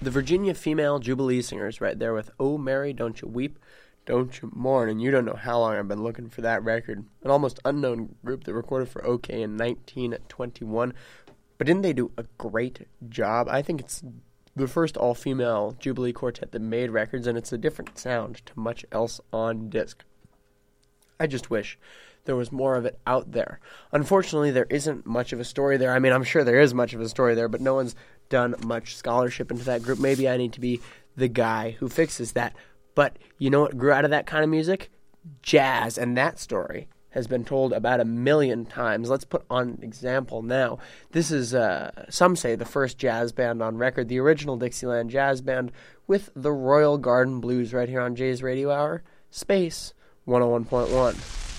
The Virginia Female Jubilee Singers right there with Oh Mary, Don't You Weep, Don't You Mourn. And you don't know how long I've been looking for that record. An almost unknown group that recorded for OK in 1921. But didn't they do a great job? I think it's the first all-female Jubilee quartet that made records, and it's a different sound to much else on disc. I just wish there was more of it out there. Unfortunately, there isn't much of a story there. I mean, I'm sure there is much of a story there, but no one's done much scholarship into that group. Maybe I need to be the guy who fixes that. But you know what grew out of that kind of music? Jazz, and that story has been told about 1 million times. Let's put on an example now. This is, some say, the first jazz band on record, the original Dixieland Jazz Band with the Royal Garden Blues right here on Jay's Radio Hour. Space 101.1.